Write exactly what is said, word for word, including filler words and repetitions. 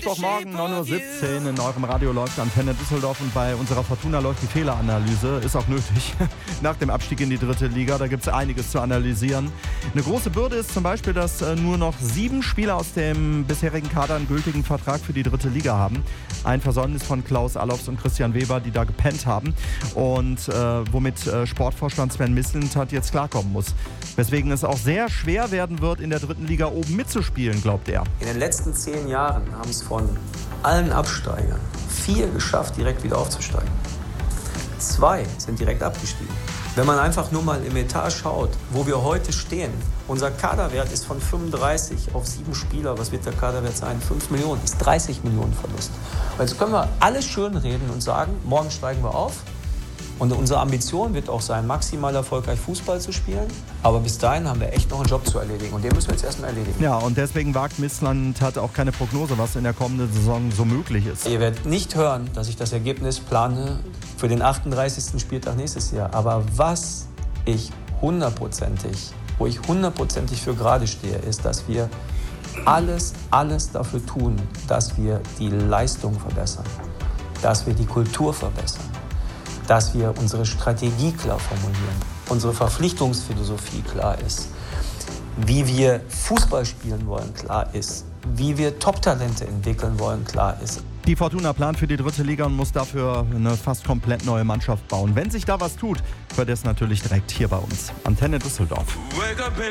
Mittwochmorgen, neun Uhr siebzehn, in eurem Radio läuft Antenne Düsseldorf und bei unserer Fortuna läuft die Fehleranalyse. Ist auch nötig. Nach dem Abstieg in die dritte Liga, da gibt es einiges zu analysieren. Eine große Bürde ist zum Beispiel, dass äh, nur noch sieben Spieler aus dem bisherigen Kader einen gültigen Vertrag für die dritte Liga haben. Ein Versäumnis von Klaus Allofs und Christian Weber, die da gepennt haben und äh, womit äh, Sportvorstand Sven Mislintat jetzt klarkommen muss. Weswegen es auch sehr schwer werden wird, in der dritten Liga oben mitzuspielen, glaubt er. In den letzten zehn Jahren haben es von allen Absteigern vier geschafft, direkt wieder aufzusteigen. Zwei sind direkt abgestiegen. Wenn man einfach nur mal im Etat schaut, wo wir heute stehen, unser Kaderwert ist von fünfunddreißig auf sieben Spieler. Was wird der Kaderwert sein? fünf Millionen, ist dreißig Millionen Verlust. Und jetzt können wir alles schön reden und sagen, morgen steigen wir auf. Und unsere Ambition wird auch sein, maximal erfolgreich Fußball zu spielen. Aber bis dahin haben wir echt noch einen Job zu erledigen. Und den müssen wir jetzt erstmal erledigen. Ja, und deswegen wagt Mislintat auch keine Prognose, was in der kommenden Saison so möglich ist. Ihr werdet nicht hören, dass ich das Ergebnis plane für den achtunddreißigsten Spieltag nächstes Jahr. Aber was ich hundertprozentig, wo ich hundertprozentig für gerade stehe, ist, dass wir alles, alles dafür tun, dass wir die Leistung verbessern, dass wir die Kultur verbessern, dass wir unsere Strategie klar formulieren, unsere Verpflichtungsphilosophie klar ist, wie wir Fußball spielen wollen, klar ist, wie wir Top-Talente entwickeln wollen, klar ist. Die Fortuna plant für die dritte Liga und muss dafür eine fast komplett neue Mannschaft bauen. Wenn sich da was tut, wird es natürlich direkt hier bei uns. Antenne Düsseldorf.